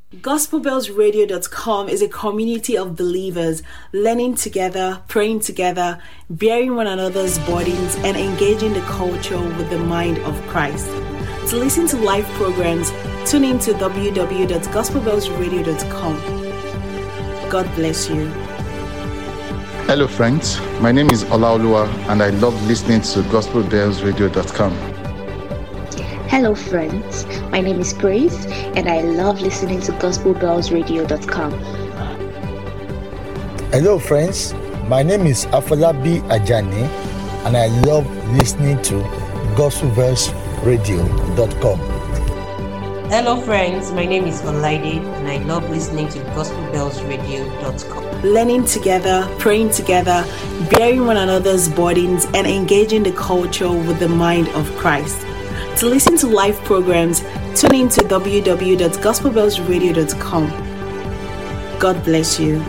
GospelBellsRadio.com is a community of believers learning together, praying together, bearing one another's burdens, and engaging the culture with the mind of Christ. To listen to live programs, tune in to www.gospelbellsradio.com. God bless you. Hello friends, my name is Olaoluwa and I love listening to GospelBellsRadio.com. Hello friends, my name is Grace and I love listening to GospelBellsRadio.com. Hello friends, my name is Afolabi Ajani and I love listening to GospelBellsRadio.com. Hello friends, my name is Olaide and I love listening to GospelBellsRadio.com. Learning together, praying together, bearing one another's burdens, and engaging the culture with the mind of Christ. To listen to live programs, tune in to www.gospelbellsradio.com. God bless you.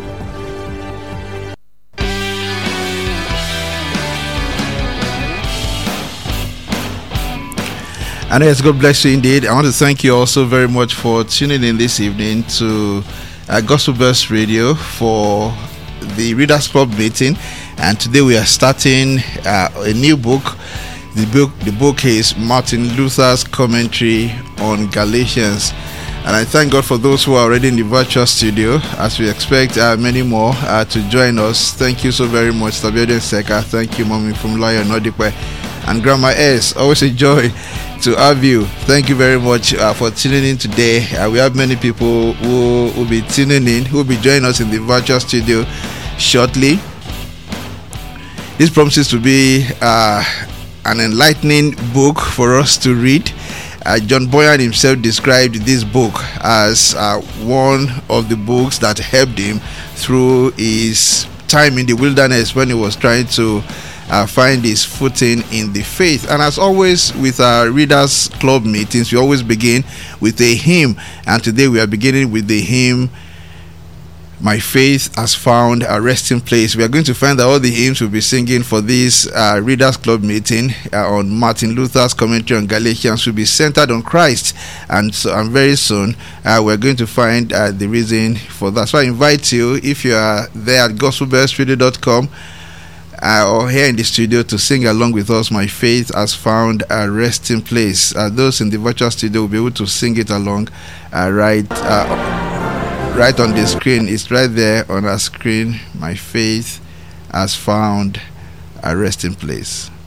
And yes, God bless you indeed. I want to thank you also very much for tuning in this evening to Gospel Bells Radio for the Readers Club meeting. And today we are starting a new book. The book is Martin Luther's Commentary on Galatians. And I thank God for those who are already in the virtual studio, as we expect many more to join us. Thank you so very much, Tabiode Seka. Thank you, Mommy from Lawyer Nodikwe. And Grandma S, always a joy to have you. Thank you very much for tuning in today. We have many people who will be tuning in, who will be joining us in the virtual studio shortly. This promises to be an enlightening book for us to read. John Boyan himself described this book as one of the books that helped him through his time in the wilderness when he was trying to find his footing in the faith. And as always with our Readers Club meetings, we always begin with a hymn, and today we are beginning with the hymn My Faith Has Found a Resting Place. We are going to find that all the hymns we'll be singing for this Readers Club meeting on Martin Luther's Commentary on Galatians will be centered on Christ, and very soon we're going to find the reason for that. So I invite you, if you are there at gospelbellsradio.com or here in the studio, to sing along with us, My Faith Has Found a Resting Place. Those in the virtual studio will be able to sing it along right on the screen. It's right there on our screen. My faith has found a resting place.